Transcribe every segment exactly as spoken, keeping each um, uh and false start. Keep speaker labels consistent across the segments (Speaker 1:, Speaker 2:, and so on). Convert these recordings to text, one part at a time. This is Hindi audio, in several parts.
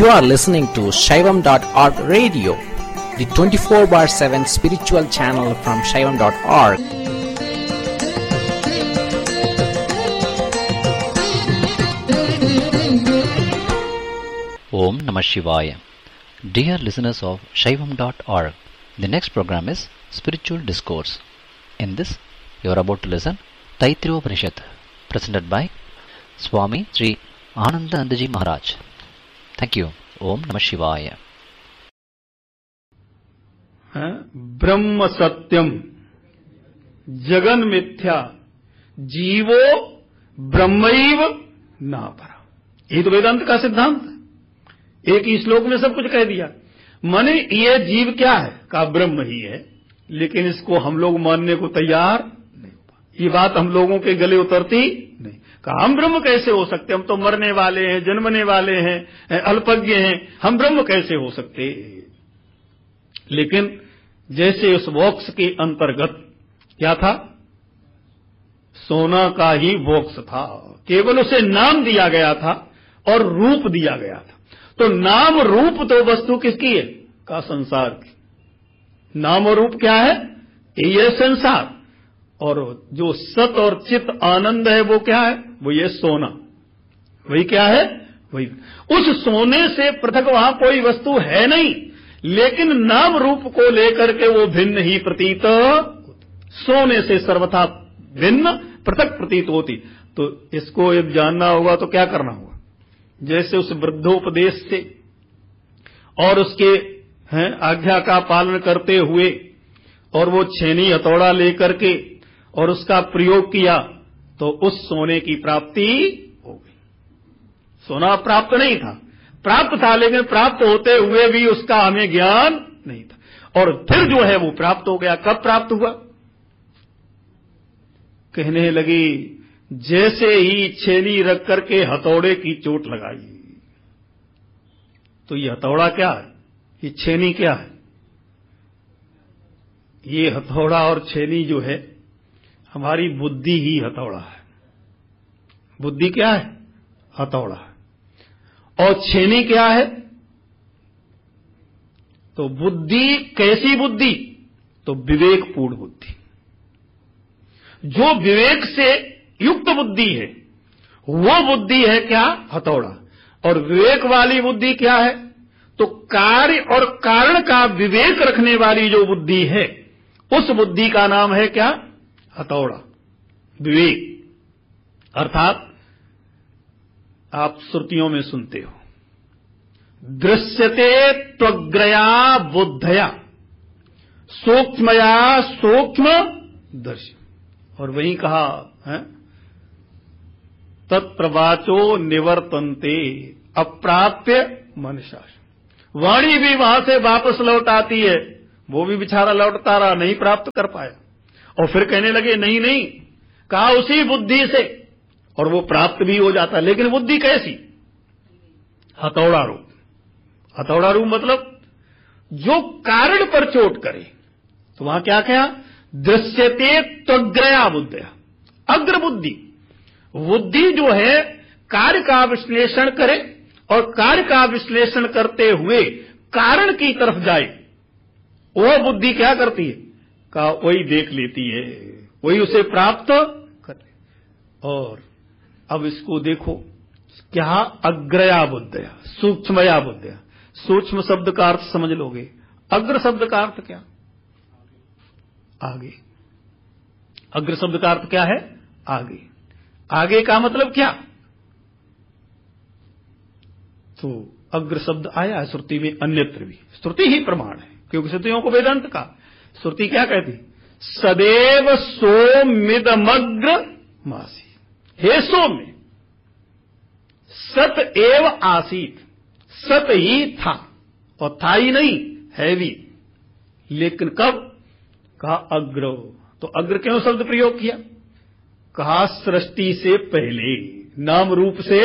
Speaker 1: You are listening to Shaivam dot org radio, the twenty-four bar seven spiritual channel from Shaivam dot org.
Speaker 2: Om Namah Shivaya. Dear listeners of Shaivam dot org, the next program is Spiritual Discourse. In this, you are about to listen Taittiriya Upanishad, presented by Swami Sri Anandanandaji Maharaj. Thank you. Om Namah Shivaya.
Speaker 3: ब्रह्म सत्यम जगन मिथ्या जीवो ब्रह्मैव ना परा। ये तो वेदांत का सिद्धांत है। एक ही श्लोक में सब कुछ कह दिया। माने ये जीव क्या है? का ब्रह्म ही है, लेकिन इसको हम लोग मानने को तैयार नहीं हो। ये बात हम लोगों के गले उतरती नहीं। कहा हम ब्रह्म कैसे हो सकते? हम तो मरने वाले हैं, जन्मने वाले हैं, अल्पज्ञ हैं, हम ब्रह्म कैसे हो सकते? लेकिन जैसे उस बॉक्स के अंतर्गत क्या था? सोना का ही बॉक्स था, केवल उसे नाम दिया गया था और रूप दिया गया था। तो नाम रूप तो वस्तु किसकी है? का संसार की। नाम और रूप क्या है? ये संसार। और जो सत और चित आनंद है वो क्या है? वो ये सोना। वही क्या है? वही उस सोने से पृथक वहां कोई वस्तु है नहीं, लेकिन नाम रूप को लेकर के वो भिन्न ही प्रतीत, सोने से सर्वथा भिन्न पृथक प्रतीत होती। तो इसको यदि जानना होगा तो क्या करना होगा? जैसे उस वृद्धोपदेश से और उसके हैं आज्ञा का पालन करते हुए और वो छेनी हथौड़ा लेकर के और उसका प्रयोग किया तो उस सोने की प्राप्ति हो गई। सोना प्राप्त नहीं था, प्राप्त था, लेकिन प्राप्त होते हुए भी उसका हमें ज्ञान नहीं था। और फिर जो है वो प्राप्त हो गया। कब प्राप्त हुआ? कहने लगी जैसे ही छेनी रख करके हथौड़े की चोट लगाई। तो ये हथौड़ा क्या है? ये छेनी क्या है? ये हथौड़ा और छेनी जो है हमारी बुद्धि ही हथौड़ा है। बुद्धि क्या है? हथौड़ा है। और छेनी क्या है? तो बुद्धि कैसी बुद्धि? तो विवेकपूर्ण बुद्धि। जो विवेक से युक्त बुद्धि है वो बुद्धि है क्या? हथौड़ा। और विवेक वाली बुद्धि क्या है? तो कार्य और कारण का विवेक रखने वाली जो बुद्धि है उस बुद्धि का नाम है क्या? हथौड़ा, विवेक। अर्थात आप श्रुतियों में सुनते हो दृश्यते त्वग्रया बुद्धया सूक्ष्मया सूक्ष्म दर्शी। और वहीं कहा है तत्प्रवाचो निवर्तन्ते अप्राप्य मनसा। वाणी भी वहां से वापस लौट आती है, वो भी बेचारा लौटता रहा, नहीं प्राप्त कर पाया। और फिर कहने लगे नहीं नहीं, कहा उसी बुद्धि से, और वो प्राप्त भी हो जाता। लेकिन बुद्धि कैसी? हथौड़ा रूप। हथौड़ा रूप मतलब जो कारण पर चोट करे। तो वहां क्या कहा? दृश्यते त्वग्रया बुद्धया, अग्र बुद्धि। बुद्धि जो है कार्य का विश्लेषण करे और कार्य का विश्लेषण करते हुए कारण की तरफ जाए, वह बुद्धि क्या करती है? का वही देख लेती है, वही उसे प्राप्त कर ले। और अब इसको देखो क्या? अग्रया बुद्धया सूक्ष्मया बुद्धया। सूक्ष्म शब्द का अर्थ समझ लोगे, अग्र शब्द का अर्थ क्या? आगे। अग्र शब्द का अर्थ क्या है? आगे। आगे का मतलब क्या? तो अग्र शब्द आया है श्रुति में, अन्यत्र भी। श्रुति ही प्रमाण है, क्योंकि श्रुतियों को वेदांत का। श्रुति क्या कहती? सदैव सोमिदमग्र मासी। हे सौम्य, सत एव आसीत, सत ही था और था ही नहीं, है भी। लेकिन कब? कहा अग्र। तो अग्र क्यों शब्द प्रयोग किया? कहा सृष्टि से पहले, नाम रूप से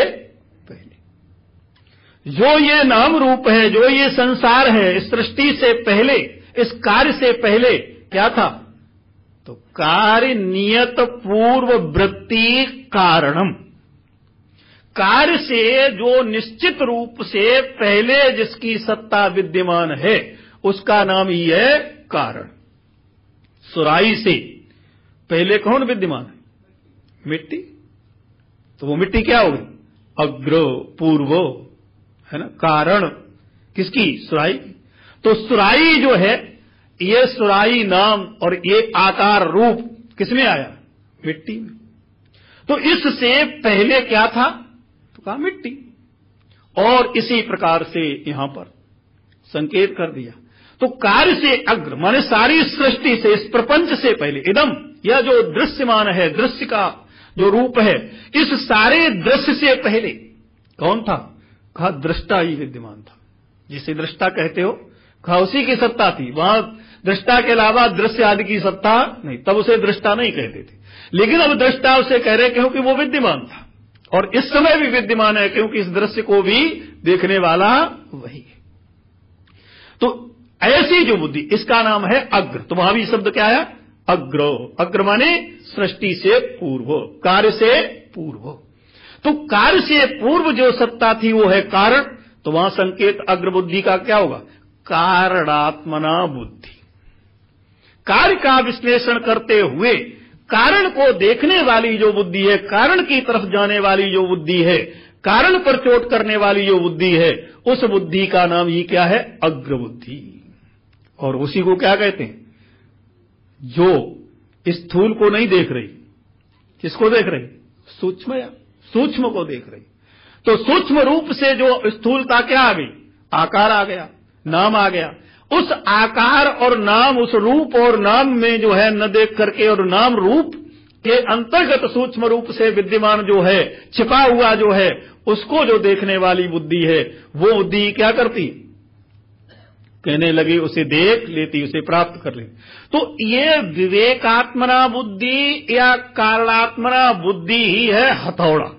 Speaker 3: पहले। जो ये नाम रूप है, जो ये संसार है, इस सृष्टि से पहले, इस कार्य से पहले क्या था? तो कार्य नियत पूर्व वृत्ति कारणम। कार्य से जो निश्चित रूप से पहले जिसकी सत्ता विद्यमान है उसका नाम ही है कारण। सुराई से पहले कौन विद्यमान है? मिट्टी। तो वो मिट्टी क्या होगी? अग्र पूर्वो, है ना, कारण किसकी? सुराई। तो सुराई जो है, ये सुराई नाम और ये आकार रूप किसमें आया? मिट्टी में। तो इससे पहले क्या था? तो कहा मिट्टी। और इसी प्रकार से यहां पर संकेत कर दिया। तो कार्य से अग्र माने सारी सृष्टि से, इस प्रपंच से पहले, इदम, यह जो दृश्यमान है, दृश्य का जो रूप है, इस सारे दृश्य से पहले कौन था? कहा दृष्टा ही विद्यमान था। जिसे दृष्टा कहते हो, कहा उसी की सत्ता थी। वहां दृष्टा के अलावा दृश्य आदि की सत्ता नहीं, तब उसे दृष्टा नहीं कहते थे। लेकिन अब दृष्टा उसे कह रहे क्योंकि वो विद्यमान था, और इस समय भी विद्यमान है, क्योंकि इस दृश्य को भी देखने वाला वही है। तो ऐसी जो बुद्धि, इसका नाम है अग्र। तो वहां भी शब्द क्या है? अग्रो। अग्र माने सृष्टि से पूर्व, कार्य से पूर्व। तो कार्य से पूर्व जो सत्ता थी वो है कारण। तो वहां संकेत अग्र बुद्धि का क्या होगा? कारणात्मना बुद्धि। कार्य का विश्लेषण करते हुए कारण को देखने वाली जो बुद्धि है, कारण की तरफ जाने वाली जो बुद्धि है, कारण पर चोट करने वाली जो बुद्धि है, उस बुद्धि का नाम ही क्या है? अग्र बुद्धि। और उसी को क्या कहते हैं? जो स्थूल को नहीं देख रही, किसको देख रही? सूक्ष्म, या सूक्ष्म को देख रही। तो सूक्ष्म रूप से जो स्थूलता क्या आ गई? आकार आ गया, नाम आ गया। उस आकार और नाम, उस रूप और नाम में जो है न देख करके, और नाम रूप के अंतर्गत सूक्ष्म रूप से विद्यमान जो है, छिपा हुआ जो है, उसको जो देखने वाली बुद्धि है, वो बुद्धि क्या करती? कहने लगी उसे देख लेती, उसे प्राप्त कर लेती। तो ये विवेकात्मना बुद्धि या कारणात्मना बुद्धि ही है हथौड़ा।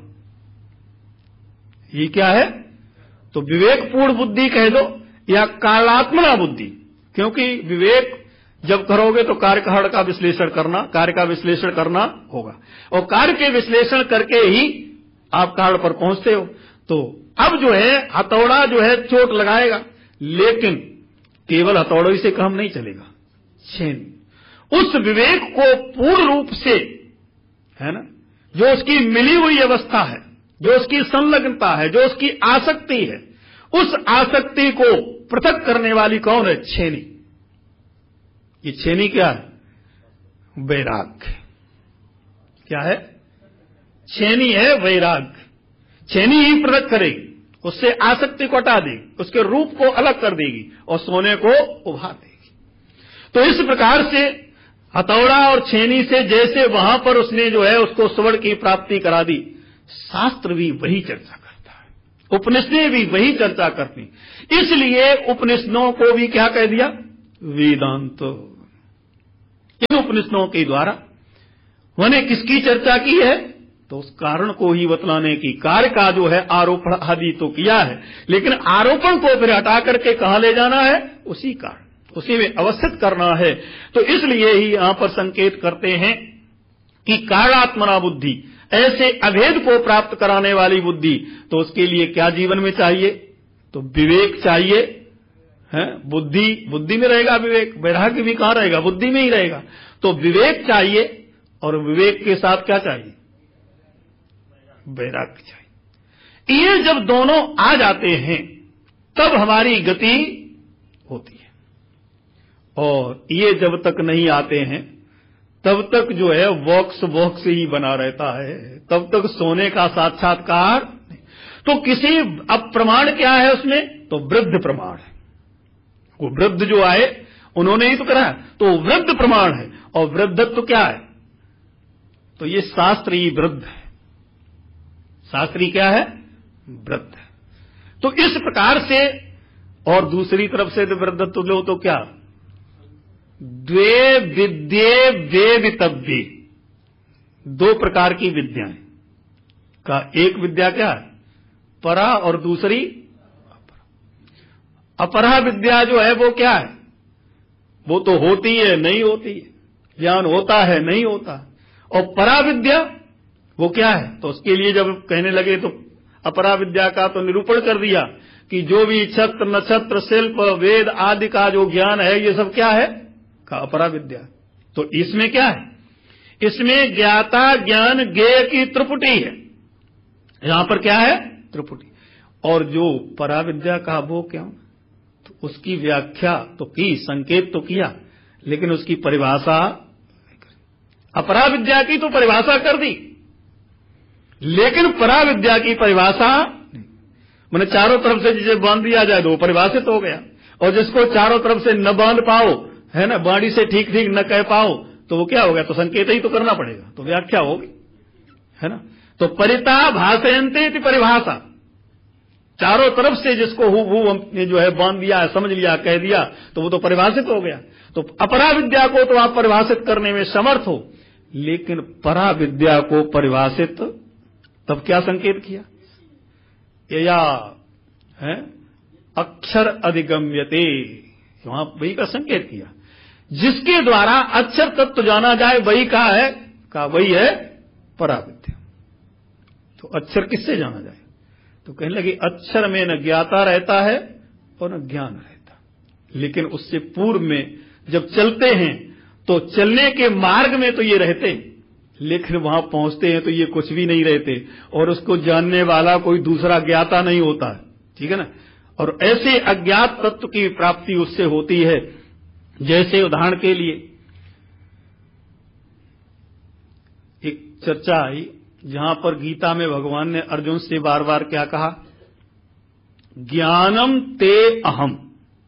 Speaker 3: ये क्या है? तो विवेकपूर्ण बुद्धि कह दो या कारणात्मना बुद्धि, क्योंकि विवेक जब करोगे तो कार्यकारण का विश्लेषण करना, कार्य का विश्लेषण करना होगा, और कार्य के विश्लेषण करके ही आप कारण पर पहुंचते हो। तो अब जो है हथौड़ा जो है चोट लगाएगा, लेकिन केवल हथौड़े से काम नहीं चलेगा। छेन उस विवेक को पूर्ण रूप से, है ना, जो उसकी मिली हुई अवस्था है, जो उसकी संलग्नता है, जो उसकी आसक्ति है, उस आसक्ति को पृथक करने वाली कौन है? छेनी। ये छेनी क्या है? वैराग्य। क्या है? छेनी है वैराग्य। छेनी ही पृथक करेगी, उससे आसक्ति को हटा देगी, उसके रूप को अलग कर देगी और सोने को उभार देगी। तो इस प्रकार से हथौड़ा और छेनी से जैसे वहां पर उसने जो है उसको स्वर्ण की प्राप्ति करा दी, शास्त्र भी वही चर्चा करता है, उपनिषदें भी वही चर्चा करती। इसलिए उपनिषदों को भी क्या कह दिया? वेदांत। इन उपनिषदों के द्वारा उन्होंने किसकी चर्चा की है? तो उस कारण को ही बतलाने की। कार्य का जो है आरोपण आदि तो किया है, लेकिन आरोपण को फिर हटा करके कहां ले जाना है? उसी कारण, उसी में अवस्थित करना है। तो इसलिए ही यहां पर संकेत करते हैं कि कारणात्मना बुद्धि, ऐसे अभेद को प्राप्त कराने वाली बुद्धि। तो उसके लिए क्या जीवन में चाहिए? तो विवेक चाहिए, है? बुद्धि, बुद्धि में रहेगा विवेक, वैराग्य भी कहां रहेगा? बुद्धि में ही रहेगा। तो विवेक चाहिए, और विवेक के साथ क्या चाहिए? वैराग्य चाहिए। ये जब दोनों आ जाते हैं तब हमारी गति होती है, और ये जब तक नहीं आते हैं तब तक जो है वॉक्स वॉक्स ही बना रहता है, तब तक सोने का साक्षात्कार नहीं। तो किसी, अब प्रमाण क्या है उसमें? तो वृद्ध प्रमाण है। वो वृद्ध जो आए उन्होंने ही तो करा, तो वृद्ध प्रमाण है। और वृद्धत्व तो क्या है? तो ये शास्त्री वृद्ध है। शास्त्री क्या है? वृद्ध है। तो इस प्रकार से, और दूसरी तरफ से तो वृद्धत्व लो तो क्या? द्वे विद्ये वेदितव्ये, दो प्रकार की विद्याएं का। एक विद्या क्या है? परा, और दूसरी अपरा। अपरा विद्या जो है वो क्या है? वो तो होती है नहीं होती है, ज्ञान होता है नहीं होता। और परा विद्या वो क्या है? तो उसके लिए जब कहने लगे तो अपरा विद्या का तो निरूपण कर दिया कि जो भी छत्र नक्षत्र शिल्प वेद आदि का जो ज्ञान है ये सब क्या है का अपरा विद्या। तो इसमें क्या है, इसमें ज्ञाता ज्ञान ज्ञेय की त्रिपुटी है, यहां पर क्या है त्रिपुटी। और जो परा विद्या का वो क्या, तो उसकी व्याख्या तो की, संकेत तो किया, लेकिन उसकी परिभाषा, अपरा विद्या की तो परिभाषा कर दी, लेकिन परा विद्या की परिभाषा मैंने चारों तरफ से जिसे बांध दिया जाए तो वो परिभाषित हो गया, और जिसको चारों तरफ से न बांध पाओ, है ना, बाणी से ठीक ठीक न कह पाओ, तो वो क्या हो गया, तो संकेत ही तो करना पड़ेगा, तो व्याख्या होगी, है ना। तो परिता भाषयन्ते इति परिभाषा, चारों तरफ से जिसको हु हु हमने जो है बांध दिया, समझ लिया, कह दिया, तो वो तो परिभाषित हो गया। तो अपरा विद्या को तो आप परिभाषित करने में समर्थ हो, लेकिन परा विद्या को परिभाषित तब क्या संकेत किया, या है अक्षर अधिगम्यते, वहां वही का संकेत किया, जिसके द्वारा अक्षर तत्व जाना जाए वही का है, का वही है परा विद्या। तो अक्षर किससे जाना जाए, तो कहने लगे अक्षर में न ज्ञाता रहता है और न ज्ञान रहता, लेकिन उससे पूर्व में जब चलते हैं तो चलने के मार्ग में तो ये रहते, लेकिन वहां पहुंचते हैं तो ये कुछ भी नहीं रहते, और उसको जानने वाला कोई दूसरा ज्ञाता नहीं होता है, ठीक है ना। और ऐसे अज्ञात तत्व की प्राप्ति उससे होती है, जैसे उदाहरण के लिए एक चर्चा आई जहां पर गीता में भगवान ने अर्जुन से बार बार क्या कहा, ज्ञानम ते अहम,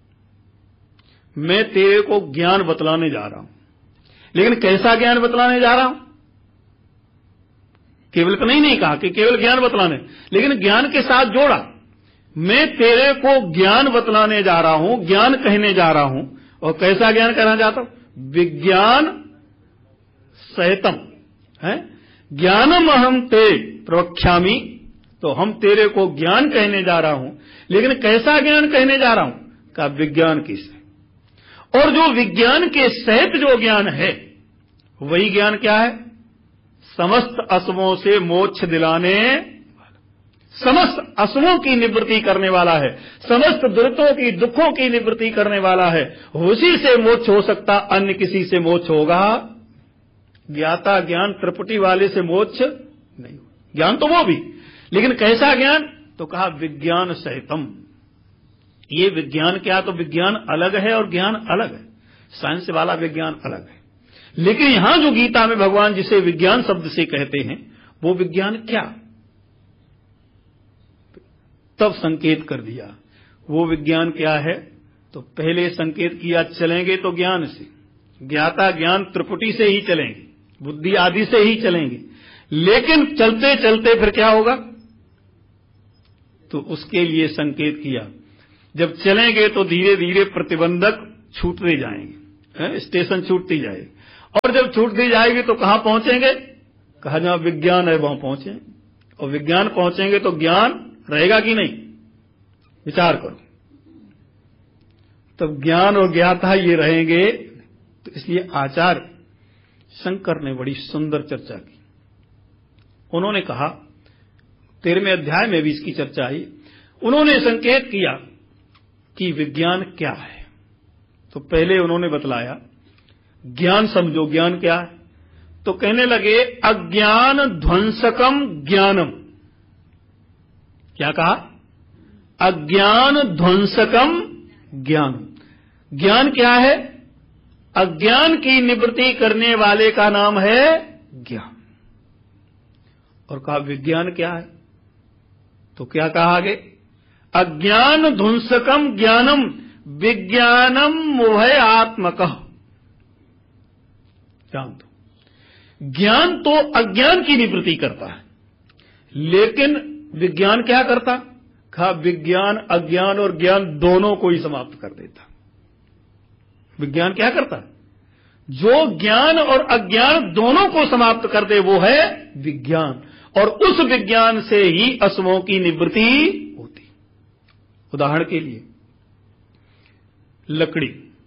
Speaker 3: मैं तेरे को ज्ञान बतलाने जा रहा हूं, लेकिन कैसा ज्ञान बतलाने जा रहा हूं, केवल तो नहीं नहीं कहा कि केवल ज्ञान बतलाने, लेकिन ज्ञान के साथ जोड़ा, मैं तेरे को ज्ञान बतलाने जा रहा हूं, ज्ञान कहने जा रहा हूं, और कैसा ज्ञान कहना चाहता हूं, विज्ञान सहितम है, ज्ञानम अहम ते प्रवक्ष्यामि, तो हम तेरे को ज्ञान कहने जा रहा हूं, लेकिन कैसा ज्ञान कहने जा रहा हूं, का विज्ञान की सहित। और जो विज्ञान के सहित जो ज्ञान है वही ज्ञान क्या है, समस्त असमों से मोक्ष दिलाने, समस्त असमों की निवृत्ति करने वाला है, समस्त दुरितों की दुखों की निवृत्ति करने वाला है, उसी से मोक्ष हो सकता, अन्य किसी से मोक्ष होगा, ज्ञाता ज्ञान त्रिपुटी वाले से मोक्ष नहीं। ज्ञान तो वो भी, लेकिन कैसा ज्ञान, तो कहा विज्ञान सहितम। ये विज्ञान क्या, तो विज्ञान अलग है और ज्ञान अलग है, साइंस वाला विज्ञान अलग है, लेकिन यहां जो गीता में भगवान जिसे विज्ञान शब्द से कहते हैं वो विज्ञान क्या, तब संकेत कर दिया वो विज्ञान क्या है। तो पहले संकेत किया चलेंगे तो ज्ञान से, ज्ञाता ज्ञान त्रिपुटी से ही चलेंगे, बुद्धि आदि से ही चलेंगे, लेकिन चलते चलते फिर क्या होगा, तो उसके लिए संकेत किया जब चलेंगे तो धीरे धीरे प्रतिबंधक छूटते जाएंगे, स्टेशन छूटती जाएगी, और जब छूटती जाएगी तो कहां पहुंचेंगे, कहा जहां विज्ञान है वहां पहुंचे, और विज्ञान पहुंचेंगे तो ज्ञान रहेगा कि नहीं, विचार करो, तब ज्ञान और ज्ञाता ये रहेंगे। तो इसलिए आचार्य शंकर ने बड़ी सुंदर चर्चा की, उन्होंने कहा, तेरहवें अध्याय में भी इसकी चर्चा आई, उन्होंने संकेत किया कि विज्ञान क्या है। तो पहले उन्होंने बतलाया ज्ञान समझो, ज्ञान क्या है, तो कहने लगे अज्ञान ध्वंसकम ज्ञानम। क्या कहा, अज्ञान ध्वंसकम ज्ञानम। ज्ञान क्या है, अज्ञान की निवृत्ति करने वाले का नाम है ज्ञान। और कहा विज्ञान क्या है, तो क्या कहा आगे, अज्ञान ध्वंसकम ज्ञानम विज्ञानम मोह आत्मकः। जान दो, ज्ञान तो अज्ञान की निवृत्ति करता है, लेकिन विज्ञान क्या करता, कहा विज्ञान अज्ञान और ज्ञान दोनों को ही समाप्त कर देता। विज्ञान क्या करता, जो ज्ञान और अज्ञान दोनों को समाप्त कर दे वो है विज्ञान, और उस विज्ञान से ही असमों की निवृत्ति होती। उदाहरण के लिए लकड़ी,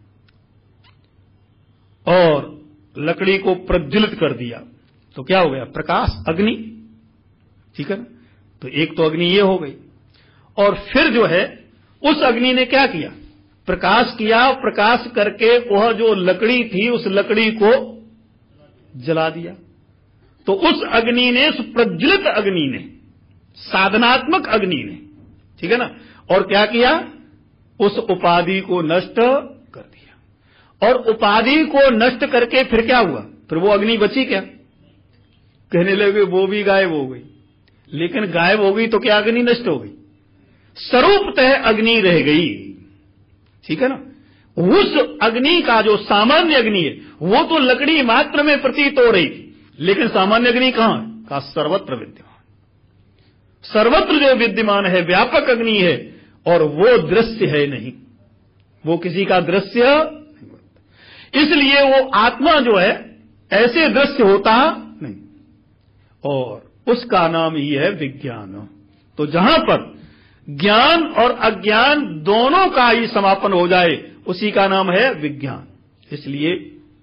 Speaker 3: और लकड़ी को प्रज्वलित कर दिया तो क्या हो गया, प्रकाश, अग्नि, ठीक है ना। तो एक तो अग्नि ये हो गई, और फिर जो है उस अग्नि ने क्या किया, प्रकाश किया, प्रकाश करके वह जो लकड़ी थी उस लकड़ी को जला दिया। तो उस अग्नि ने, उस प्रज्वलित अग्नि ने, साधनात्मक अग्नि ने, ठीक है ना, और क्या किया, उस उपाधि को नष्ट कर दिया। और उपाधि को नष्ट करके फिर क्या हुआ, फिर वो अग्नि बची क्या, कहने लगे वो भी गायब हो गई। लेकिन गायब हो गई तो क्या अग्नि नष्ट हो गई, स्वरूपतः अग्नि रह गई, ठीक है ना। उस अग्नि का जो सामान्य अग्नि है वो तो लकड़ी मात्र में प्रतीत हो रही थी, लेकिन सामान्य अग्नि कहां है, का सर्वत्र विद्यमान, सर्वत्र जो विद्यमान है, व्यापक अग्नि है, और वो दृश्य है नहीं, वो किसी का दृश्य नहीं होता। इसलिए वो आत्मा जो है ऐसे दृश्य होता नहीं, और उसका नाम ही है विज्ञान। तो जहां पर ज्ञान और अज्ञान दोनों का ही समापन हो जाए उसी का नाम है विज्ञान। इसलिए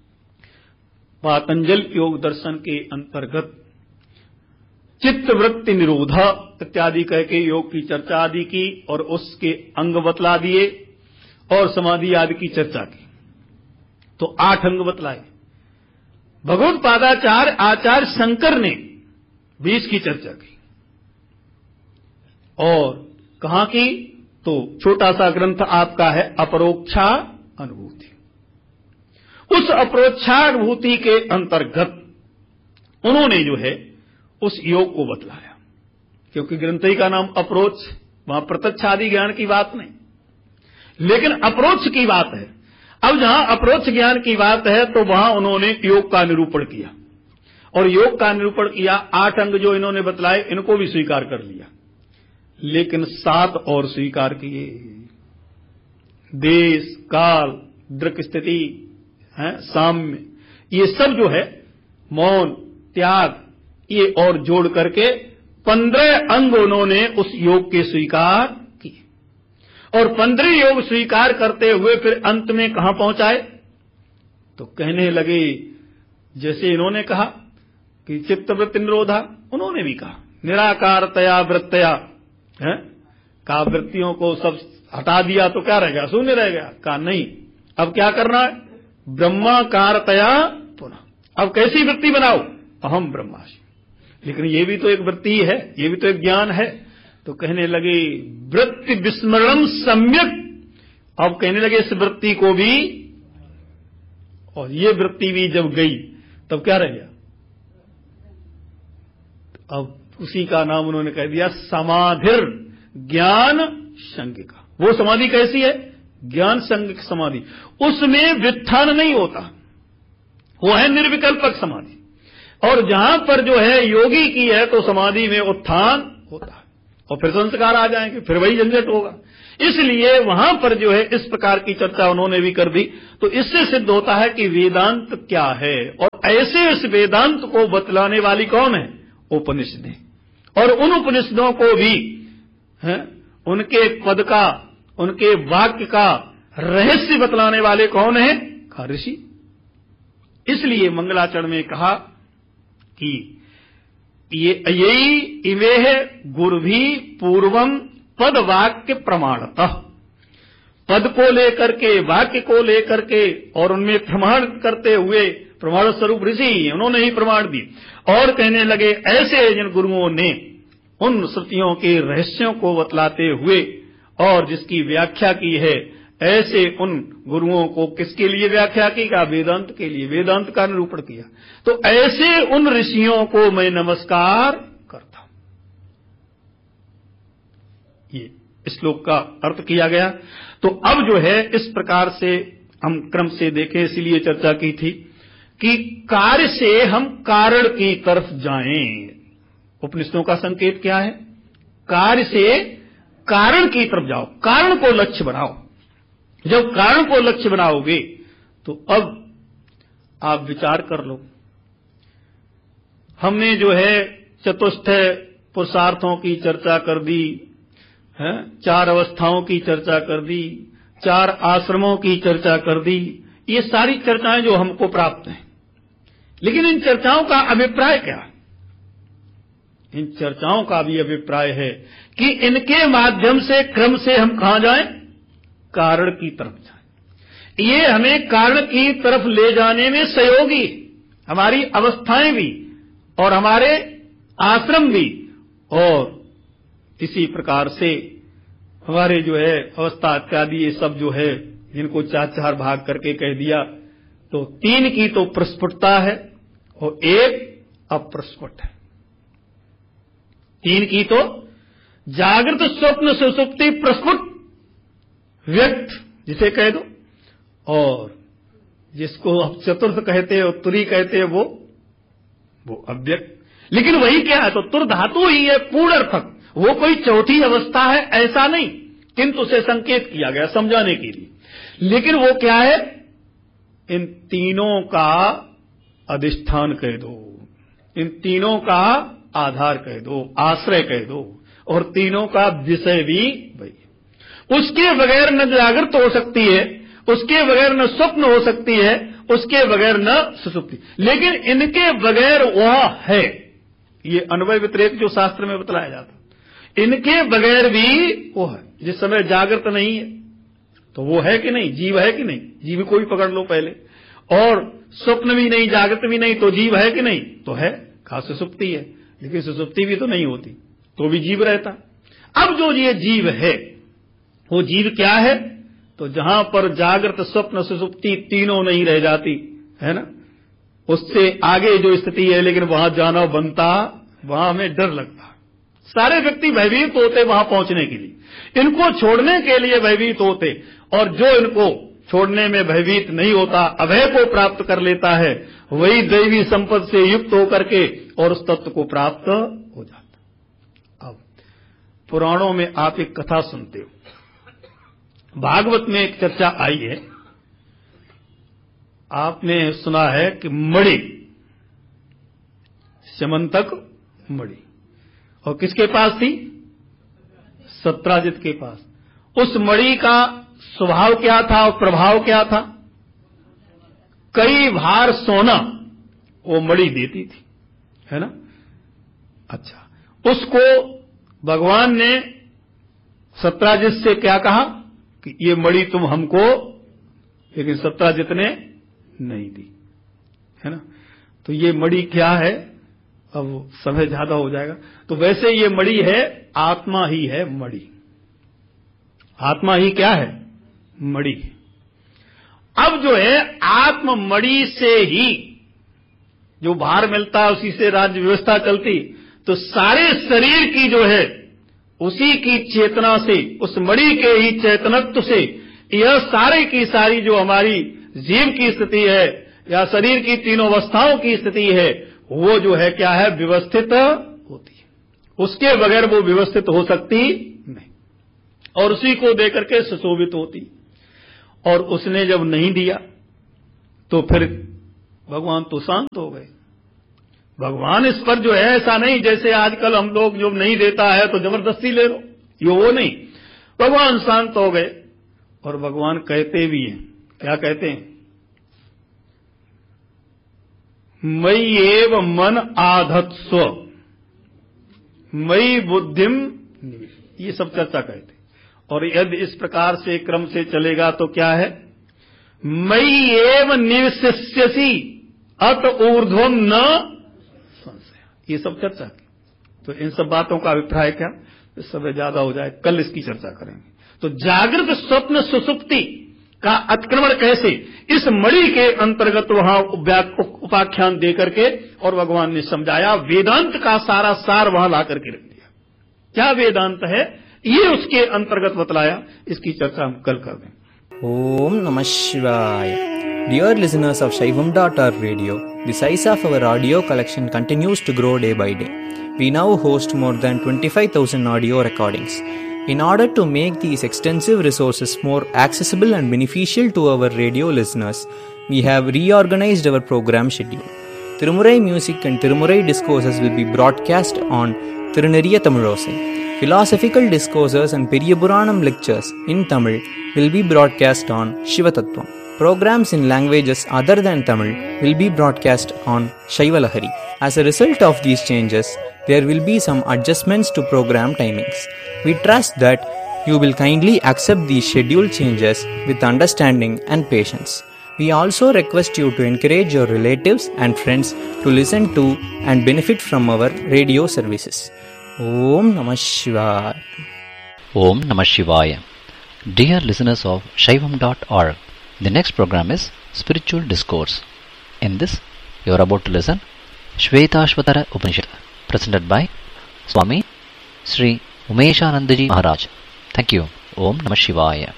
Speaker 3: पातंजल योग दर्शन के अंतर्गत चित्तवृत्ति निरोध इत्यादि कह के योग की चर्चा आदि की, और उसके अंग बतला दिए, और समाधि आदि की चर्चा की। तो आठ अंग बतलाए। भगवत पादाचार्य आचार्य शंकर ने भी इसकी चर्चा की, और कहां की, तो छोटा सा ग्रंथ आपका है अपरोक्षा अनुभूति। उस अपरोक्षानुभूति के अंतर्गत उन्होंने जो है उस योग को बतलाया, क्योंकि ग्रंथ ही का नाम अप्रोच, वहां प्रत्यक्ष आदि ज्ञान की बात नहीं, लेकिन अप्रोच की बात है। अब जहां अप्रोच ज्ञान की बात है तो वहां उन्होंने योग का निरूपण किया, और योग का निरूपण किया। आठ अंग जो इन्होंने बतलाए इनको भी स्वीकार कर लिया, लेकिन सात और स्वीकार किए, देश काल दृक् स्थिति है, साम्य, ये सब जो है, मौन त्याग, ये और जोड़ करके पंद्रह अंग उन्होंने उस योग के स्वीकार किए, और पंद्रह योग स्वीकार करते हुए फिर अंत में कहां पहुंचाए, तो कहने लगे, जैसे इन्होंने कहा कि चित्तवृत्ति निरोधा, उन्होंने भी कहा निराकारतया वृत्तया है, का वृत्तियों को सब हटा दिया तो क्या रह गया, शून्य रह गया। कहा नहीं, अब क्या करना है, ब्रह्माकारतया पुनः। अब कैसी वृत्ति बनाओ, अहम ब्रह्मास्मि। लेकिन ये भी तो एक वृत्ति है, ये भी तो एक ज्ञान है। तो कहने लगे वृत्ति विस्मरणम सम्यक। अब कहने लगे इस वृत्ति को भी, और ये वृत्ति भी जब गई तब क्या रह गया, अब उसी का नाम उन्होंने कह दिया समाधिर ज्ञान संगिका। वो समाधि कैसी है, ज्ञान संगिक समाधि, उसमें व्युत्थान नहीं होता, वो है निर्विकल्पक समाधि। और जहां पर जो है योगी की है तो समाधि में उत्थान होता है, और फिर संस्कार आ जाएंगे, फिर वही झंझट होगा। इसलिए वहां पर जो है इस प्रकार की चर्चा उन्होंने भी कर दी। तो इससे सिद्ध होता है कि वेदांत क्या है, और ऐसे इस वेदांत को बतलाने वाली कौन है, उपनिषदें। और उन उपनिषदों को भी है, उनके पद का, उनके वाक्य का रहस्य बतलाने वाले कौन है, ऋषि। इसलिए मंगलाचरण में कहा कि ये यही इवेह गुरुभी पूर्वम पद वाक्य प्रमाणतः, पद को लेकर के, वाक्य को लेकर के, और उनमें प्रमाण करते हुए, प्रमाण स्वरूप ऋषि उन्होंने ही प्रमाण दी। और कहने लगे ऐसे जिन गुरुओं ने उन श्रुतियों के रहस्यों को बतलाते हुए और जिसकी व्याख्या की है, ऐसे उन गुरुओं को किसके लिए व्याख्या की, का वेदांत के लिए, वेदांत का निरूपण किया। तो ऐसे उन ऋषियों को मैं नमस्कार करता हूं। ये श्लोक का अर्थ किया गया। तो अब जो है इस प्रकार से हम क्रम से देखें, इसीलिए चर्चा की थी कि कार्य से हम कारण की तरफ जाएं। उपनिषदों का संकेत क्या है, कार्य से कारण की तरफ जाओ, कारण को लक्ष्य बनाओ। जब कारण को लक्ष्य बनाओगे तो अब आप विचार कर लो, हमने जो है चतुष्थ पुरुषार्थों की चर्चा कर दी है, चार अवस्थाओं की चर्चा कर दी, चार आश्रमों की चर्चा कर दी। ये सारी चर्चाएं जो हमको प्राप्त हैं, लेकिन इन चर्चाओं का अभिप्राय क्या, इन चर्चाओं का भी अभिप्राय है कि इनके माध्यम से क्रम से हम कहां जाएं? कारण की तरफ जाएं। ये हमें कारण की तरफ ले जाने में सहयोगी, हमारी अवस्थाएं भी और हमारे आश्रम भी, और इसी प्रकार से हमारे जो है अवस्था इत्यादि ये सब जो है, जिनको चार चार भाग करके कह दिया, तो तीन की तो प्रस्फुटता है और एक अप्रस्फुट है। तीन की तो जागृत, स्वप्न, सुषुप्ति, प्रस्फुट, व्यक्त जिसे कह दो, और जिसको अब चतुर्थ कहते हैं, उत्तरी कहते हैं, वो वो अव्यक्त। लेकिन वही क्या है? तो तुर धातु ही है, पूर्ण अर्थक। वो कोई चौथी अवस्था है ऐसा नहीं, किंतु उसे संकेत किया गया समझाने के लिए। लेकिन वो क्या है? इन तीनों का अधिष्ठान कह दो, इन तीनों का आधार कह दो, आश्रय कह दो, और तीनों का विषय भी वही। उसके बगैर न जागृत हो सकती है, उसके बगैर न स्वप्न हो सकती है, उसके बगैर न सुषुप्ति। लेकिन इनके बगैर वह है, ये अन्वय व्यतिरेक जो शास्त्र में बतलाया जाता, इनके बगैर भी वो है। जिस समय जागृत नहीं है तो वो है कि नहीं? जीव है कि नहीं? जीव को भी पकड़ लो पहले। और स्वप्न भी नहीं, जागृत भी नहीं, तो जीव है कि नहीं? तो है, खास सुषुप्ति है। लेकिन सुषुप्ति भी तो नहीं होती तो भी जीव रहता। अब जो ये जीव है, वो जीव क्या है? तो जहां पर जागृत, स्वप्न, सुषुप्ति तीनों नहीं रह जाती है ना, उससे आगे जो स्थिति है, लेकिन वहां जाना बनता, वहां हमें डर लगता। सारे व्यक्ति भयभीत होते वहां पहुंचने के लिए, इनको छोड़ने के लिए भयभीत होते, और जो इनको छोड़ने में भयभीत नहीं होता, अभय को प्राप्त कर लेता है, वही दैवी संपद से युक्त होकर के और उस तत्व को प्राप्त हो जाता। अब पुराणों में आप एक कथा सुनते हो, भागवत में एक चर्चा आई है, आपने सुना है कि मणि, स्यमंतक मणि, और किसके पास थी? सत्राजित के पास। उस मणि का स्वभाव क्या था और प्रभाव क्या था? कई भार सोना वो मणि देती थी, है ना। अच्छा, उसको भगवान ने सत्राजित से क्या कहा कि ये मणि तुम हमको, लेकिन सत्राजित ने नहीं दी, है ना। तो ये मणि क्या है? अब समय ज्यादा हो जाएगा। तो वैसे ये मणि है, आत्मा ही है मणि। आत्मा ही क्या है? मणि। अब जो है आत्म मणि से ही जो भार मिलता है, उसी से राज्य व्यवस्था चलती। तो सारे शरीर की जो है उसी की चेतना से, उस मणि के ही चैतनत्व से यह सारे की सारी जो हमारी जीव की स्थिति है या शरीर की तीनों अवस्थाओं की स्थिति है, वो जो है क्या है? व्यवस्थित होती है। उसके बगैर वो व्यवस्थित हो सकती नहीं, और उसी को देकर के सुशोभित होती। और उसने जब नहीं दिया तो फिर भगवान तो शांत हो गए। भगवान इस पर जो है ऐसा नहीं जैसे आजकल हम लोग जो नहीं देता है तो जबरदस्ती ले लो, ये वो नहीं। भगवान शांत हो गए, और भगवान कहते भी हैं, क्या कहते हैं? मयि एव मन आधत्स्व मयि बुद्धिम निवेश, ये सब चर्चा कहते। और यदि इस प्रकार से क्रम से चलेगा तो क्या है? मयि एव निवसिष्यसि अत ऊर्ध्वम न संशय, ये सब चर्चा की। तो इन सब बातों का अभिप्राय क्या? इस समय ज्यादा हो जाए, कल इसकी चर्चा करेंगे। तो जागृत, स्वप्न, सुषुप्ति का अतिक्रमण कैसे, इस मणि के अंतर्गत वहां उपाख्यान दे करके और भगवान ने समझाया। वेदांत का सारा सार वहां ला करके रख दिया। क्या वेदांत है ये उसके अंतर्गत बतलाया। इसकी चर्चा हम कल कर दें।
Speaker 4: ओम नमः शिवाय। Dear listeners of Shaivam dot org radio, the size of our audio collection continues to grow day by day. We now host more than twenty-five thousand audio recordings. In order to make these extensive resources more accessible and beneficial to our radio listeners, we have reorganized our program schedule. Tirumurai music and Tirumurai discourses will be broadcast on Tiruneriya Tamilosai. Philosophical discourses and Periyapuranam lectures in Tamil will be broadcast on Shivatattvam. Programs in languages other than Tamil will be broadcast on Shaivalahari. As a result of these changes, there will be some adjustments to program timings. We trust that you will kindly accept these schedule changes with understanding and patience. We also request you to encourage your relatives and friends to listen to and benefit from our radio services. Om Namah Shivaya.
Speaker 2: Om Namah Shivaya. Dear listeners of Shaivam dot org, the next program is Spiritual Discourse. In this, you are about to listen Shvetashvatara Upanishad, presented by Swami Sri Umeshanandaji Maharaj. Thank you. Om Namah Shivaya.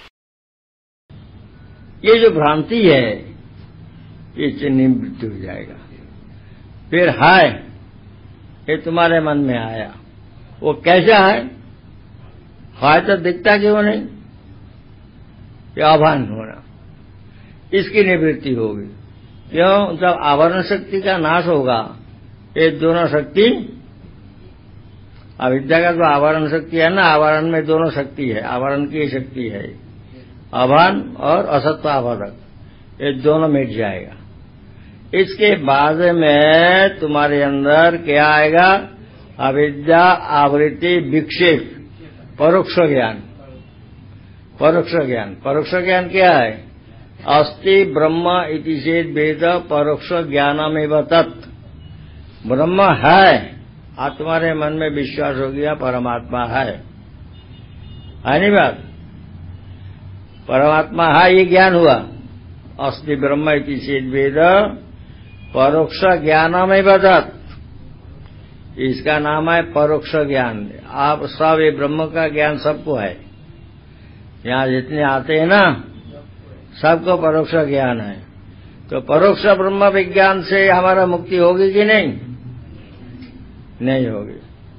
Speaker 5: ये जो भ्रांति है ये चिन्ह मृत्यु हो जाएगा। फिर हाय ये तुम्हारे मन में आया, वो कैसा है? हाय तो दिखता क्यों नहीं? ये आभान होना, इसकी निवृत्ति होगी। क्यों? जब आवरण शक्ति का नाश होगा, ये दोनों शक्ति, अविद्या का जो आवरण शक्ति है ना, आवरण में दोनों शक्ति है, आवरण की शक्ति है, आभान और असत्व आभाधक, ये दोनों मिट जाएगा। इसके बाद में तुम्हारे अंदर क्या आएगा? अविद्या आवृत्ति विक्षेप परोक्ष ज्ञान। परोक्ष ज्ञान, परोक्ष ज्ञान क्या है? अस्ति ब्रह्म इति चेत् वेद परोक्ष ज्ञानमेव तत्। ब्रह्म है, आज तुम्हारे मन में विश्वास हो गया परमात्मा है, है नहीं बात? परमात्मा है, ये ज्ञान हुआ। अस्ति ब्रह्म इति चेत् वेद परोक्ष ज्ञानमेव तत्, इसका नाम है परोक्ष ज्ञान। आप सब ये ब्रह्म का ज्ञान सबको है, यहाँ जितने आते हैं ना सबको परोक्ष ज्ञान है। तो परोक्ष ब्रह्म विज्ञान से हमारा मुक्ति होगी कि नहीं? नहीं होगी।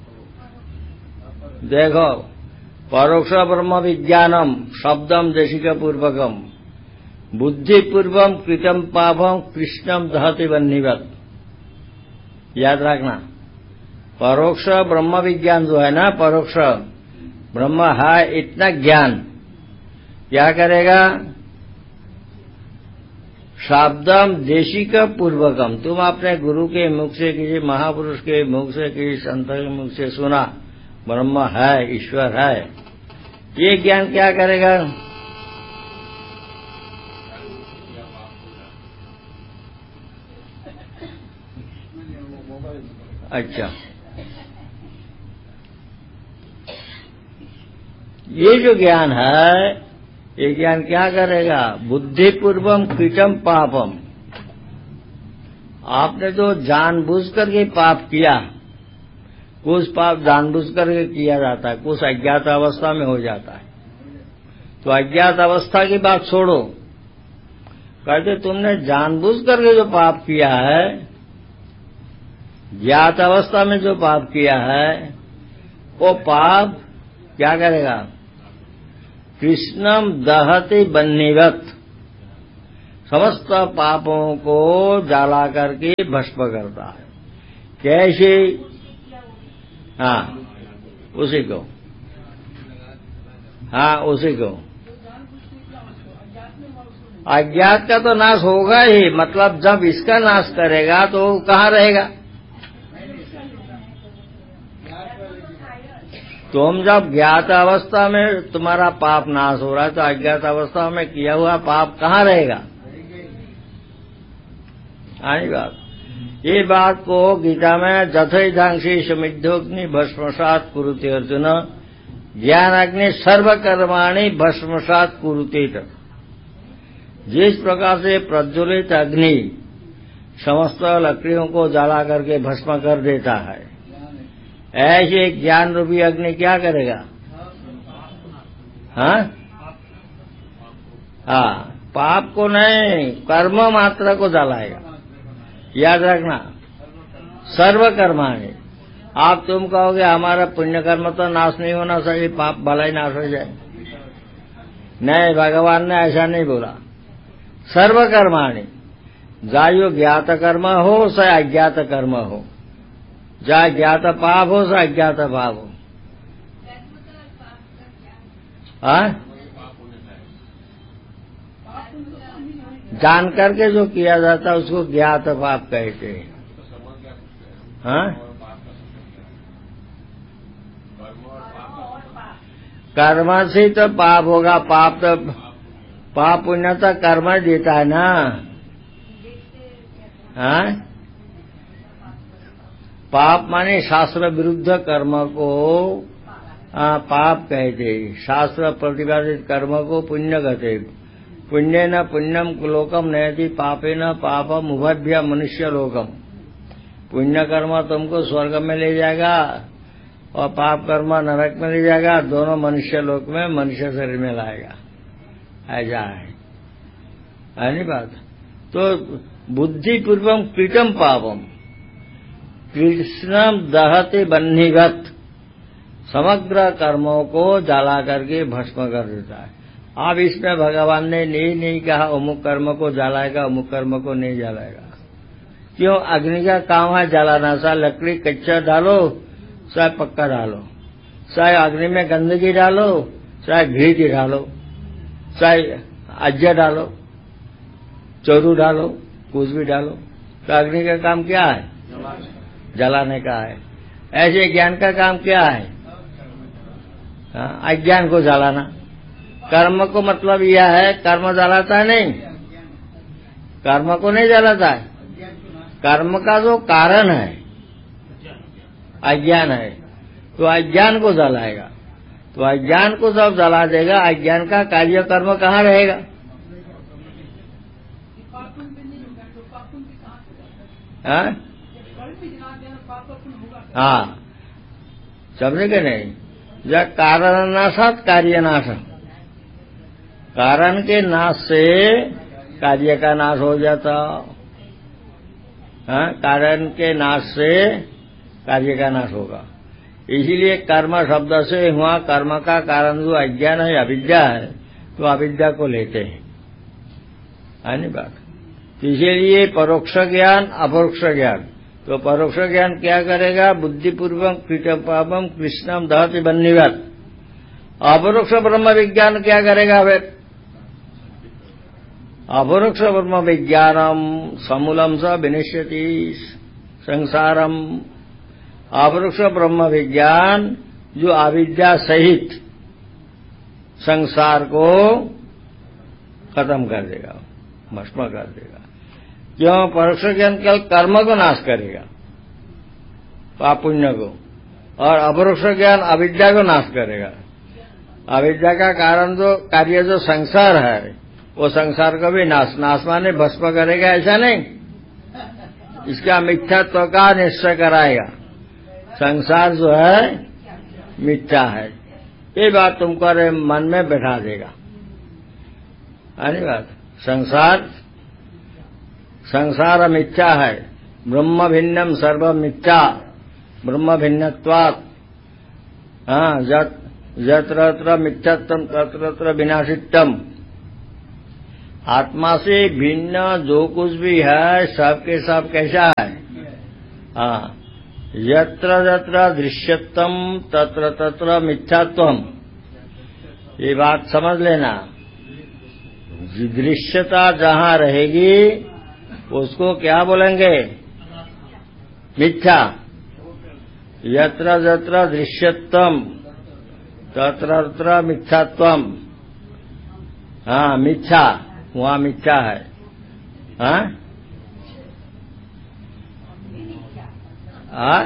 Speaker 5: देखो, परोक्ष ब्रह्म विज्ञानम शब्दम देशिक पूर्वकम बुद्धिपूर्वम कृतम पापम कृष्णम दहति बन्हीवत। याद रखना, परोक्ष ब्रह्म विज्ञान जो है ना, परोक्ष ब्रह्म है इतना ज्ञान क्या करेगा? शब्दम देशिक पूर्वकम, तुम अपने गुरु के मुख से, किसी महापुरुष के मुख से, किसी संत के मुख से सुना ब्रह्म है, ईश्वर है, ये ज्ञान क्या करेगा? अच्छा, ये जो ज्ञान है, ये ज्ञान क्या करेगा? बुद्धिपूर्वम कृतम पापम, आपने जो जानबूझ करके पाप किया, कुछ पाप जानबूझ करके किया जाता है, कुछ अज्ञात अवस्था में हो जाता है। तो अज्ञात अवस्था की बात छोड़ो, कहते तुमने जानबूझ करके जो पाप किया है, ज्ञात अवस्था में जो पाप किया है, वो पाप क्या करेगा? कृष्णम दहति बन्हीवत, समस्त पापों को जला करके भस्म करता है। कैसे? हाँ, उसी को, हाँ उसी को। अज्ञात का तो नाश होगा ही, मतलब जब इसका नाश करेगा तो कहाँ रहेगा? तुम जब ज्ञात अवस्था में तुम्हारा पाप नाश हो रहा है, तो अज्ञात अवस्था में किया हुआ पाप कहाँ रहेगा? आई बात। ये बात को गीता में जथैधांसी समिद्धोग्नि भस्मसात कुरुते अर्जुन, ज्ञानाग्नि सर्वकर्माणि भस्मसात कुरुते। जिस प्रकार से प्रज्वलित अग्नि समस्त लकड़ियों को जला करके भस्म कर देता है, ऐसे ज्ञान रूपी अग्नि क्या करेगा? हाँ हाँ, पाप को नहीं, कर्म मात्रा को जलाएगा। याद रखना, सर्व कर्माणि। आप तुम कहोगे हमारा पुण्य कर्म तो नाश नहीं होना चाहिए, पाप भला ही नाश हो जाए। नहीं, भगवान ने ऐसा नहीं बोला। सर्व कर्माणि, चाहे ज्ञात कर्म हो चाहे अज्ञात कर्म हो, चाहे ज्ञात पाप हो चाहे अज्ञात पाप हो। हाँ, जान करके जो किया जाता है उसको ज्ञात पाप कहते हैं। हाँ, कर्म से तो पाप होगा। पाप तो पाप पुण्य तो कर्म देता है ना। हाँ, पाप माने शास्त्र विरुद्ध कर्म को आ, पाप कहते। शास्त्र प्रतिपादित कर्म को पुण्य कहते। पुण्य न पुण्यम लोकम नयति पापे न पापम उभभ्य मनुष्य लोकम। पुण्य कर्म तुमको स्वर्ग में ले जाएगा और पाप कर्म नरक में ले जाएगा। दोनों मनुष्य लोक में मनुष्य शरीर में लाएगा। ऐसा है, है नहीं बात। तो बुद्धिपूर्वम कृतम पापम कृष्णम दहते बन्हीगत, समग्र कर्मों को जला करके भस्म कर देता है। अब इसमें भगवान ने नहीं नहीं कहा अमुक कर्म को जलाएगा अमुक कर्म को नहीं जलाएगा। क्यों? अग्नि का काम है जलाना। चाहे लकड़ी कच्चा डालो चाहे पक्का डालो, चाहे अग्नि में गंदगी डालो चाहे घी डालो, चाहे अज्जा डालो, चोरू डालो, कुछ भी डालो, तो अग्नि का काम क्या है? जलाने का है। ऐसे ज्ञान का काम क्या है? अज्ञान को जलाना। कर्म को मतलब यह है, कर्म जलाता है नहीं, कर्म को नहीं जलाता है। कर्म का जो कारण है अज्ञान है, तो अज्ञान को जलाएगा। तो अज्ञान को जब जला देगा, अज्ञान का कार्य कर्म कहाँ रहेगा? हाँ हाँ, समझे कि नहीं? जब कारण नाशात कार्य नाश, कारण के नाश से कार्य का नाश हो जाता। हाँ, कारण के नाश से कार्य का नाश होगा। इसीलिए कर्म शब्द से हुआ कर्म का कारण जो अज्ञान है, अविद्या है, तो अविद्या को लेते हैं, है नहीं बात। तो इसीलिए परोक्ष ज्ञान अपरोक्ष ज्ञान। तो परोक्ष ज्ञान क्या करेगा? बुद्धिपूर्वक कृतम पापम कृष्णम दहति बन्हीगत। अपरोक्ष ब्रह्म विज्ञान क्या करेगा? फिर अपरोक्ष ब्रह्म विज्ञानम समूलम स विनश्यति संसारम। अपरोक्ष ब्रह्म विज्ञान जो अविद्या सहित संसार को खत्म कर देगा, भस्म कर देगा। क्यों? परोक्ष ज्ञान केवल कर्म को नाश करेगा, पाप पुण्य को, और अपरोक्ष ज्ञान अविद्या को नाश करेगा। अविद्या का कारण जो कार्य जो संसार है, वो संसार को भी नाश नाश माने भस्म करेगा, ऐसा नहीं। इसका मिथ्यात्व का निश्चय कराएगा। संसार जो है मिथ्या है, ये बात तुमको मन में बैठा देगा, है नहीं बात। संसार संसार मिथ्या है, ब्रह्म भिन्नम सर्व मिथ्या, ब्रह्म भिन्नत्वात्। हाँ, जत यत्र यत्र मिथ्यात्वम तत्र तत्र विनाशित्वम। आत्मा से भिन्न जो कुछ भी है सब के सब कैसा है? हाँ, यत्र यत्र दृश्यत्वम तत्र तत्र मिथ्यात्वम। ये बात समझ लेना। दृश्यता जहाँ रहेगी उसको क्या बोलेंगे? मिथ्या। यत्र यत्र दृश्यत्वम तत्र तत्र मिथ्यात्वम। हाँ, मिथ्या, वहाँ मिथ्या है। हाँ हाँ,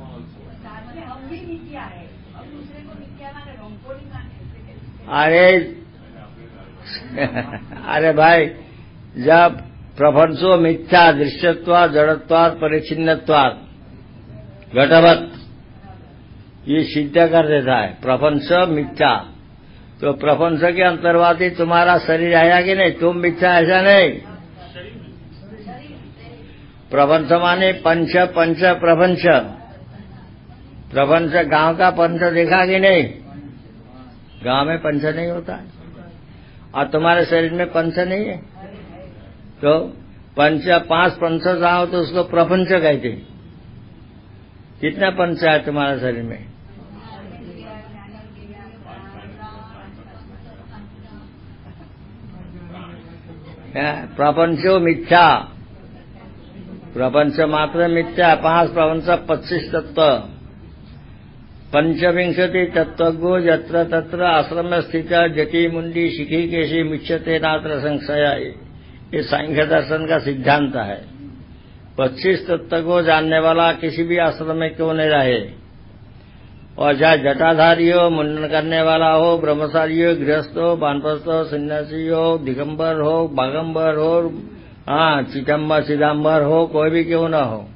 Speaker 5: अरे अरे भाई, जब प्रपंचो मिथ्या दृश्यत्वात् जड़त्वात् परिच्छिन्नत्वात् घटवत्, ये सिद्ध कर देता है प्रपंच मिथ्या। तो प्रपंच के अंतर्वादी तुम्हारा शरीर आया कि नहीं? तुम मिथ्या, ऐसा नहीं। प्रपंच माने पंच पंच प्रपंच। प्रपंच गांव का पंच देखा कि नहीं? गांव में पंच नहीं होता है, और तुम्हारे शरीर में पंच नहीं है। तो पंच पांच पंच जाओ तो उसको प्रपंच कहते। कितना पंच है तुम्हारे शरीर में? प्रपंचो मिथ्या, प्रपंच मात्र मिथ्या। पांच प्रपंच पच्चीस तत्व। पंचविंशति तत्वज्ञो यत्र तत्र आश्रम स्थित जटी मुंडी शिखी केशी मुच्यते नात्र संशय, ये सांख्य दर्शन का सिद्धांत है। पच्चीस तत्व को जानने वाला किसी भी आश्रम में क्यों नहीं रहे, और चाहे जटाधारी हो, मुंडन करने वाला हो, ब्रह्मचारी हो, गृहस्थ हो, वानप्रस्थ हो, सन्यासी हो, दिगंबर हो, बागंबर हो, हाँ चिदम्बर चिदम्बर हो, कोई भी क्यों न हो,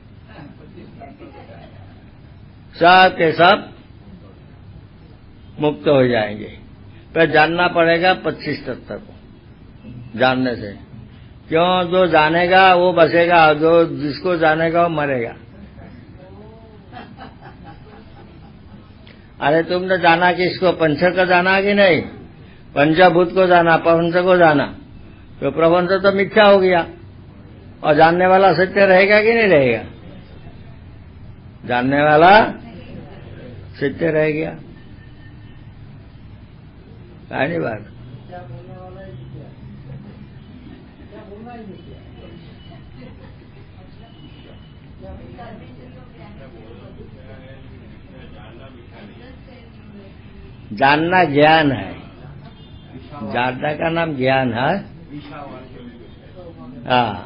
Speaker 5: सब के सब मुक्त हो जाएंगे। पर जानना पड़ेगा पच्चीस तत्व को। जानने से क्यों, जो जानेगा वो बचेगा, जो जिसको जानेगा वो मरेगा। अरे तुमने जाना किसको, पंच को जाना कि नहीं, पंचभूत को जाना, प्रपंच को जाना, तो प्रपंच तो मिथ्या हो गया, और जानने वाला सत्य रहेगा कि नहीं रहेगा, जानने वाला सत्य रह गया। पहली बात जानना ज्ञान है, जानना का नाम ज्ञान है। हाँ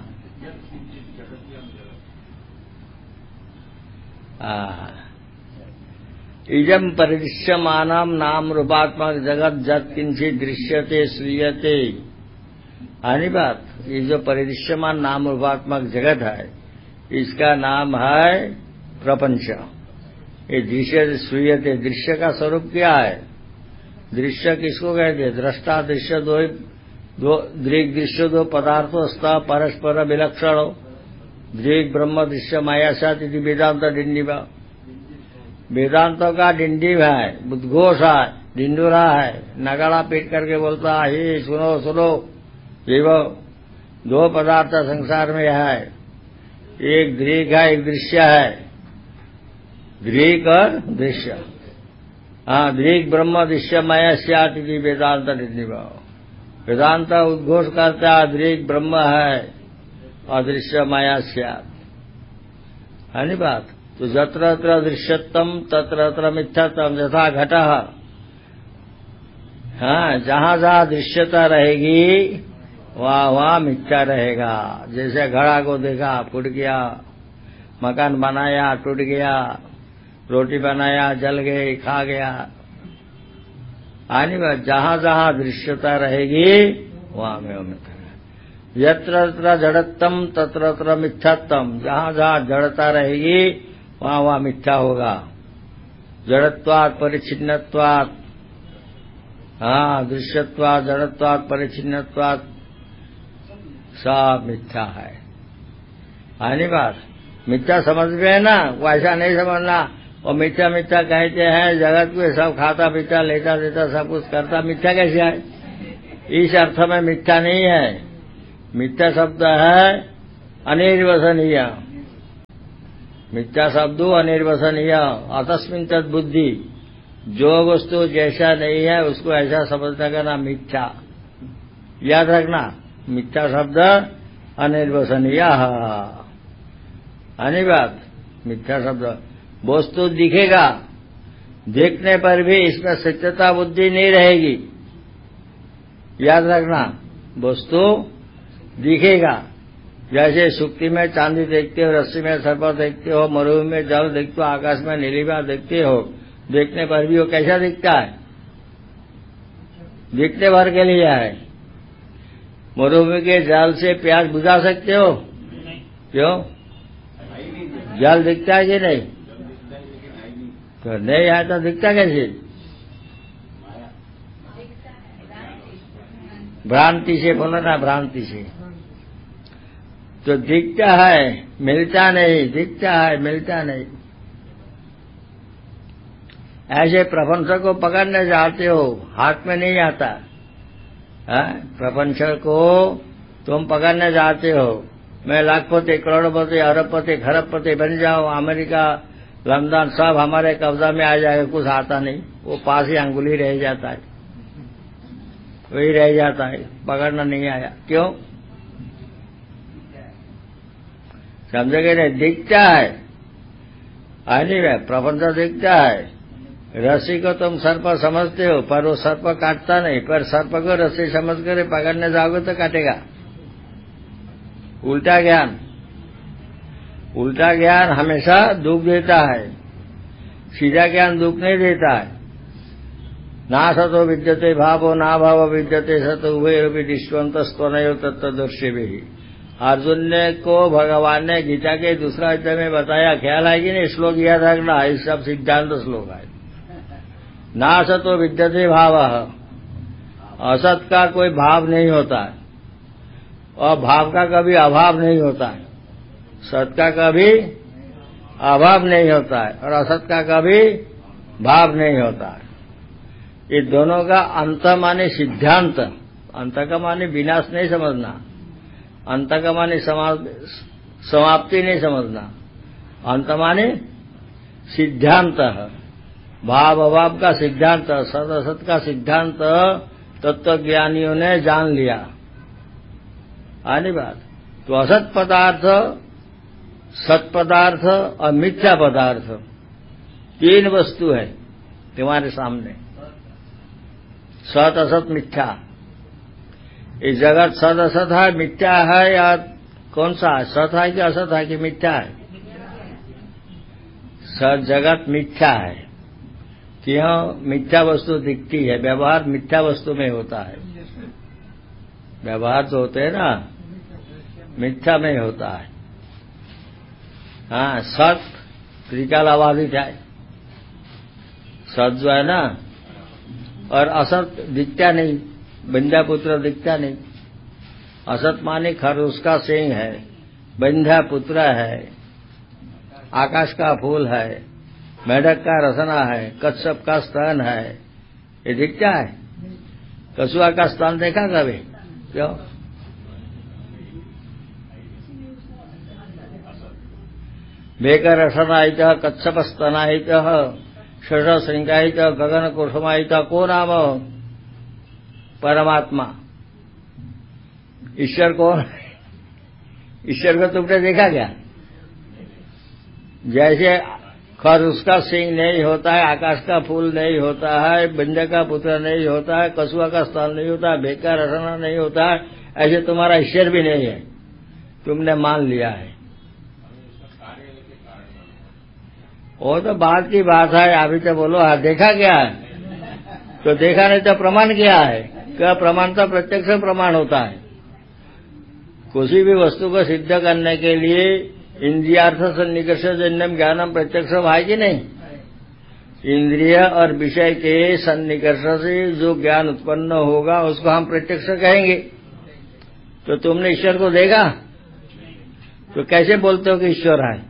Speaker 5: हाँ इजम परिदृश्यमानम नाम रूपात्मक जगत जत किंचित दृश्यते श्रूयते। आनी बात, ये जो परिदृश्यमान नाम रूपात्मक जगत है, इसका नाम है प्रपंच। ये दृश्य श्रूयते, दृश्य का स्वरूप क्या है, दृश्य किसको कहते हैं, दृष्टा दृश्य दो दो दृग दृश्य दो पदार्थो स्थ परस्पर विलक्षण हो, दृग ब्रह्म दृश्य माया सात वेदांत डिंडिवा। वेदांतों का डिंडिव है, उद्घोष है, डिंडुरा है, नगाड़ा पीट करके बोलता है हे सुनो सुनो, ये वो दो पदार्थ संसार में है, एक दृग है एक दृश्य है, दृग और दृश्य। हाँ दृग ब्रह्म दृश्य माया स्यात् इति वेदांत डिंडिवा। वेदांत उद्घोष करता है दृग ब्रह्म है और दृश्य माया स्यात्। है नी बात, तो जत्र तत्र दृश्यत्वम तत्र तत्र मिथ्यात्वम यथा घटः। हाँ जहां जहां दृश्यता रहेगी वहां वहां मिथ्या रहेगा। जैसे घड़ा को देखा फूट गया, मकान बनाया टूट गया, रोटी बनाया जल गई खा गया। आनी बात, जहां जहां दृश्यता रहेगी वहां में मिथ्या। यत्र तत्र जड़त्वम तत्र तत्र मिथ्यात्वम, जहां जहां जड़ता रहेगी वहां वहां मिथ्या होगा। जड़त्वात् परिच्छिन्नत्वात्, हाँ दृश्यत्वात् जड़त्वात् परिच्छिन्नत्वात्, सब मिथ्या है। आनी बात, मिथ्या समझ में ना, वो ऐसा नहीं समझना वो मिथ्या मिथ्या कहते हैं, जगत को सब खाता पीता लेता देता सब कुछ करता, मिथ्या कैसे है, इस अर्थ में मिथ्या नहीं है। मिथ्या शब्द है अनिर्वचनीय, मिथ्या शब्द अनिर्वचनीय। अतस्मिन् तद बुद्धि, जो वस्तु जैसा नहीं है उसको ऐसा समझने का नाम मिथ्या। याद रखना, मिथ्या शब्द अनिर्वचनीय। आनी बात, मिथ्या शब्द वस्तु दिखेगा, देखने पर भी इसमें सत्यता बुद्धि नहीं रहेगी। याद रखना, वस्तु दिखेगा, जैसे सुक्ति में चांदी देखते हो, रस्सी में सर्प देखते हो, मरुभूमि में जल देखते हो, आकाश में नीलिमा देखते हो, देखने पर भी वो कैसा दिखता है, दिखने भर के लिए है। मरुभूमि के जल से प्यास बुझा सकते हो, क्यों, जल दिखता है कि नहीं, तो नहीं है तो दिखता कैसे, भ्रांति से बोलो ना, भ्रांति से। तो दिखता है मिलता नहीं, दिखता है मिलता नहीं। ऐसे प्रपंच को पकड़ने जाते हो, हाथ में नहीं आता है। प्रपंच को तुम पकड़ने जाते हो, मैं लाखपति करोड़पति अरबपति खरबपति बन जाऊं, अमेरिका लंदन सब हमारे कब्जा में आ जाएगा, कुछ आता नहीं, वो पास ही अंगुली रह जाता है, वही रह जाता है, पकड़ना नहीं आया। क्यों, समझे नहीं, दिखता है, नहीं है प्रपंच दिखता है, रस्सी को तुम सर्प समझते हो, पर वो सर्प काटता नहीं, पर सर्प को रस्सी समझ कर पकड़ने जाओगे तो काटेगा। उल्टा ज्ञान, उल्टा ज्ञान हमेशा दुख देता है, सीधा ज्ञान दुख नहीं देता है। ना सतो विद्यते भावो ना भाव विद्यते सत उभयरपि दृष्टवंत स्तनयो तत्तदर्शी भी। अर्जुन ने को भगवान ने गीता के दूसरा अध्याय में बताया, ख्याल है कि नहीं? श्लोक याद रखना, इस सब सिद्धांत श्लोक है। ना सतो विद्यते भाव, असत का कोई भाव नहीं होता है और भाव का कभी अभाव नहीं होता है। सत का कभी अभाव नहीं होता है और असत का कभी भाव नहीं होता है। ये दोनों का अंत माने सिद्धांत, अंत का माने विनाश नहीं समझना, अंत का माने समाप्ति नहीं समझना, अंत माने सिद्धांत, भाव अभाव का सिद्धांत, सत असत का सिद्धांत तत्वज्ञानियों ने जान लिया। आनी बात तो असत पदार्थ, सत पदार्थ और मिथ्या पदार्थ, तीन वस्तु है तुम्हारे सामने। सत असत मिथ्या, इस जगत सत असत है, मिथ्या है या कौन सा है? सत है कि असत है कि मिथ्या है? सत जगत मिथ्या है। क्यों मिथ्या वस्तु दिखती है? व्यवहार मिथ्या वस्तु में होता है। व्यवहार तो होते हैं ना, मिथ्या में होता है। हाँ, सत त्रिकालाबाधित है, सत जो है ना, और असत दिखता नहीं, बंध्या पुत्र दिखता नहीं। असत माने खरगोश का सींग है, बंध्या पुत्र है, आकाश का फूल है, मेढक का रसना है, कच्छप का स्तन है, ये दिखता है। कछुआ का स्तन देखा कभी? क्यों? बेकर रसनायित कच्छप स्तनायित शश श्रृंगायित गगन कुसुमायित को नाम? परमात्मा। ईश्वर कौन? ईश्वर को तुमने देखा क्या? जैसे खरगोश का सींग नहीं होता है, आकाश का फूल नहीं होता है, बंध्या का पुत्र नहीं होता है, कछुआ का स्तन नहीं होता है, बेकार रसना नहीं होता है, ऐसे तुम्हारा ईश्वर भी नहीं है, तुमने मान लिया है। वो तो बात की बात है। अभी तो बोलो हाँ देखा क्या है? तो देखा नहीं तो प्रमाण क्या है? क्या प्रमाण? तो प्रत्यक्ष प्रमाण होता है। किसी भी वस्तु को सिद्ध करने के लिए इंद्रियार्थ सन्निकर्ष जन्यम ज्ञानम प्रत्यक्ष है कि नहीं? इंद्रिय और विषय के सन्निकर्ष से जो ज्ञान उत्पन्न होगा उसको हम प्रत्यक्ष कहेंगे। तो तुमने ईश्वर को देखा तो कैसे बोलते हो कि ईश्वर है?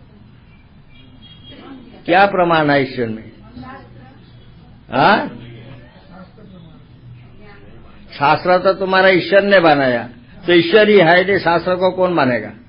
Speaker 5: क्या प्रमाण है ईश्वर में? हाँ, शास्त्र तो तुम्हारा ईश्वर ने बनाया, तो ईश्वर ही है, शास्त्र को कौन मानेगा?